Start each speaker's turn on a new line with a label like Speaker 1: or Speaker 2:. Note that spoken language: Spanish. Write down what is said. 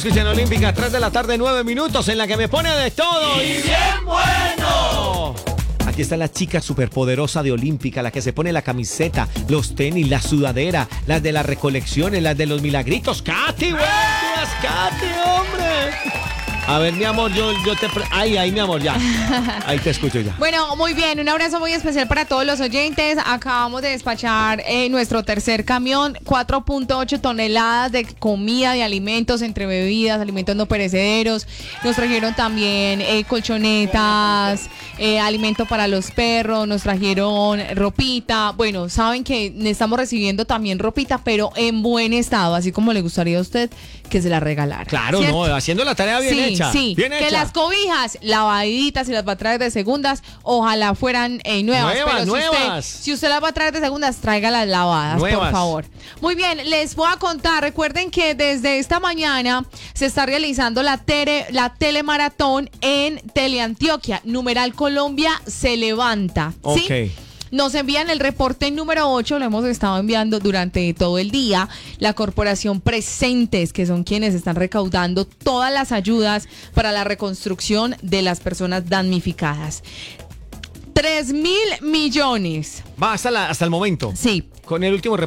Speaker 1: Escuchen Olímpica, 3 de la tarde, 9 minutos, en la que me pone de todo y bien bueno. Aquí está la chica superpoderosa de Olímpica, la que se pone la camiseta, los tenis, la sudadera, las de las recolecciones, las de los milagritos. ¡Katy, buenos días, Katy, hombre! A ver, mi amor, yo te... Ahí, mi amor, ya. Ahí te escucho ya.
Speaker 2: Bueno, muy bien. Un abrazo muy especial para todos los oyentes. Acabamos de despachar nuestro tercer camión. 4.8 toneladas de comida, de alimentos, entre bebidas, alimentos no perecederos. Nos trajeron también colchonetas, alimento para los perros. Nos trajeron ropita. Bueno, saben que estamos recibiendo también ropita, pero en buen estado. Así como le gustaría a usted que se la regalara.
Speaker 1: Claro,
Speaker 2: ¿cierto?
Speaker 1: no, haciendo la tarea bien hecha.
Speaker 2: Sí,
Speaker 1: bien
Speaker 2: que
Speaker 1: hecha.
Speaker 2: las cobijas lavaditas y las va a traer de segundas, ojalá fueran nuevas. Pero
Speaker 1: nuevas.
Speaker 2: Si usted las va a traer de segundas, tráigalas lavadas,
Speaker 1: nuevas,
Speaker 2: por favor. Muy bien, les voy a contar. Recuerden que desde esta mañana se está realizando la telemaratón en Teleantioquia. Numeral Colombia se levanta. ¿Sí?
Speaker 1: Ok.
Speaker 2: Nos envían el reporte número 8, lo hemos estado enviando durante todo el día. La corporación Presentes, que son quienes están recaudando todas las ayudas para la reconstrucción de las personas damnificadas. 3.000 millones.
Speaker 1: Va hasta el momento.
Speaker 2: Sí.
Speaker 1: Con el último